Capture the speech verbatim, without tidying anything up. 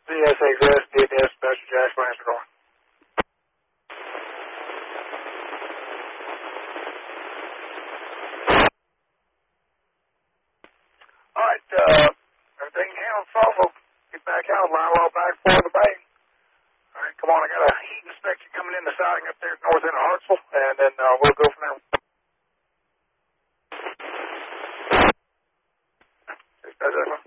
C S X S, D D S, Special Jackson, answer calling. All right, uh, everything handled, folks. Get back out, line well back for the bay. All right, come on, I got a heat inspection coming in the siding up there north end of Hartsville, and then uh, we'll go from there. That's it.